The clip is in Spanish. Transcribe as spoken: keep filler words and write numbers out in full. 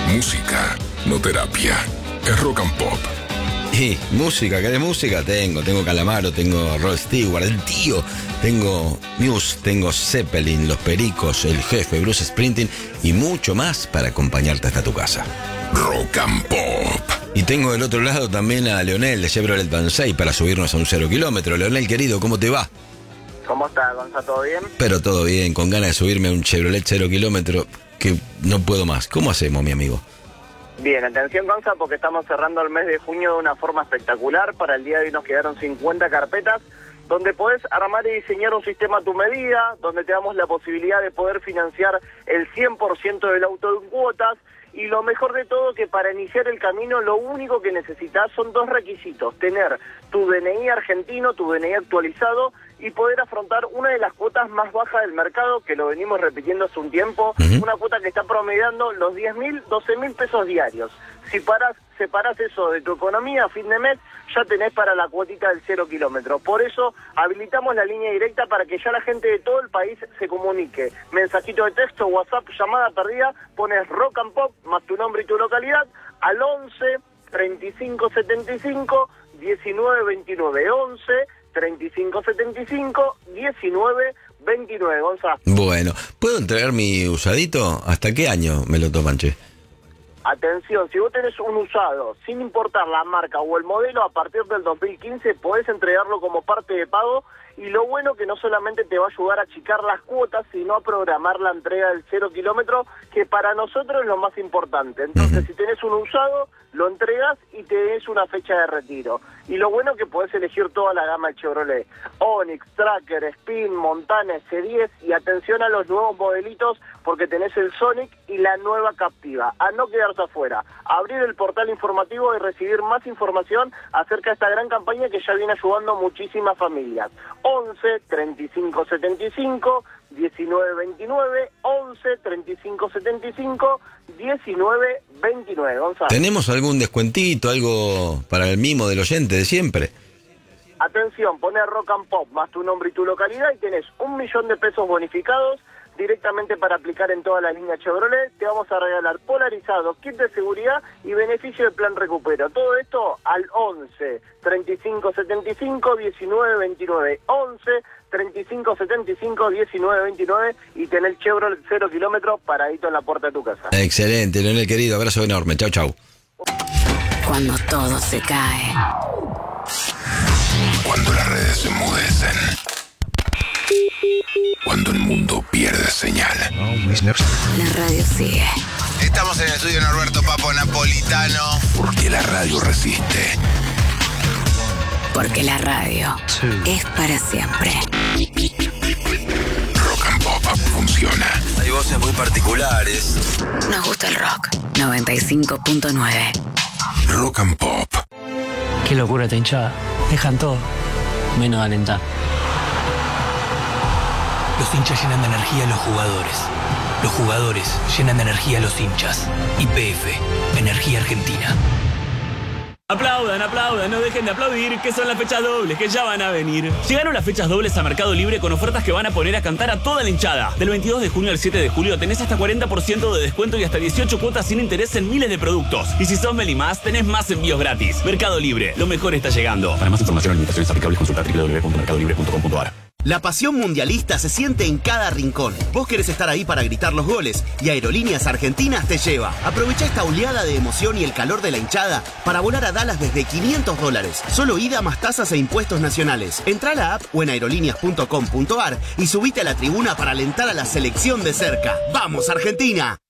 Música, no terapia. Es Rock and Pop. Y música, ¿querés música? Tengo, tengo Calamaro, tengo Rod Stewart, el tío, tengo Muse, tengo Zeppelin, Los Pericos, El Jefe, Bruce Springsteen y mucho más para acompañarte hasta tu casa. Rock and Pop. Y tengo del otro lado también a Leonel de Chevrolet Pansay para subirnos a un cero kilómetro. Leonel, querido, ¿cómo te va? ¿Cómo estás, Gonza? ¿Todo bien? Pero todo bien, con ganas de subirme a un Chevrolet cero kilómetro que no puedo más. ¿Cómo hacemos, mi amigo? Bien, atención, Gonza, porque estamos cerrando el mes de junio de una forma espectacular. Para el día de hoy nos quedaron cincuenta carpetas donde podés armar y diseñar un sistema a tu medida, donde te damos la posibilidad de poder financiar el cien por ciento del auto en cuotas. Y lo mejor de todo, que para iniciar el camino lo único que necesitas son dos requisitos: tener tu D N I argentino, tu D N I actualizado, y poder afrontar una de las cuotas más bajas del mercado, que lo venimos repitiendo hace un tiempo, uh-huh. Una cuota que está promediando los diez mil, doce mil pesos diarios. Si parás, separás eso de tu economía a fin de mes, ya tenés para la cuotita del cero kilómetro. Por eso habilitamos la línea directa para que ya la gente de todo el país se comunique. Mensajito de texto, WhatsApp, llamada perdida, pones Rock and Pop más tu nombre y tu localidad al once, treinta y cinco, setenta y cinco, diecinueve, veintinueve. once, treinta y cinco, setenta y cinco, diecinueve, veintinueve. Gonza. Bueno, ¿puedo entregar mi usadito? ¿Hasta qué año me lo toman, che? Atención, si vos tenés un usado, sin importar la marca o el modelo, a partir del dos mil quince podés entregarlo como parte de pago, y lo bueno que no solamente te va a ayudar a achicar las cuotas, sino a programar la entrega del cero kilómetro, que para nosotros es lo más importante. Entonces, si tenés un usado, lo entregas y tenés una fecha de retiro. Y lo bueno que podés elegir toda la gama de Chevrolet: Onix, Tracker, Spin, Montana, S diez, y atención a los nuevos modelitos, porque tenés el Sonic y la nueva Captiva. A no quedarse afuera, abrir el portal informativo y recibir más información acerca de esta gran campaña que ya viene ayudando a muchísimas familias. once, treinta y cinco, setenta y cinco, diecinueve, veintinueve, once, treinta y cinco, setenta y cinco, diecinueve, veintinueve. Gonzalo. ¿Tenemos algún descuentito, algo para el mimo del oyente de siempre? Atención, poner Rock and Pop más tu nombre y tu localidad y tenés un millón de pesos bonificados directamente para aplicar en toda la línea Chevrolet. Te vamos a regalar polarizados, kit de seguridad y beneficio del plan recupero. Todo esto al once, treinta y cinco, setenta y cinco, diecinueve, veintinueve. once, treinta y cinco, setenta y cinco, diecinueve, veintinueve y tener Chevrolet cero kilómetros paradito en la puerta de tu casa. Excelente, Leonel querido, abrazo enorme. Chau, chau. Cuando todo se cae. Cuando las redes se enmudecen. Cuando el mundo pierde señal. La radio sigue. Estamos en el estudio Norberto Papo Napolitano. Porque la radio resiste. Porque la radio es para siempre. Rock and Pop funciona. Hay voces muy particulares. Nos gusta el rock. noventa y cinco punto nueve. Rock and Pop. Qué locura esta hinchada. Dejan todo, menos alentar. Los hinchas llenan de energía a los jugadores. Los jugadores llenan de energía a los hinchas. Y P F, Energía Argentina. Aplaudan, aplaudan, no dejen de aplaudir, que son las fechas dobles, que ya van a venir. Llegaron las fechas dobles a Mercado Libre con ofertas que van a poner a cantar a toda la hinchada. Del veintidós de junio al siete de julio tenés hasta cuarenta por ciento de descuento y hasta dieciocho cuotas sin interés en miles de productos. Y si sos Melimás, tenés más envíos gratis. Mercado Libre, lo mejor está llegando. Para más información o limitaciones aplicables, consulta doble u doble u doble u punto mercado libre punto com punto a r. La pasión mundialista se siente en cada rincón. Vos querés estar ahí para gritar los goles y Aerolíneas Argentinas te lleva. Aprovecha esta oleada de emoción y el calor de la hinchada para volar a Dallas desde quinientos dólares. Solo ida más tasas e impuestos nacionales. Entrá a la app o en aerolíneas punto com punto a r y subite a la tribuna para alentar a la selección de cerca. ¡Vamos, Argentina!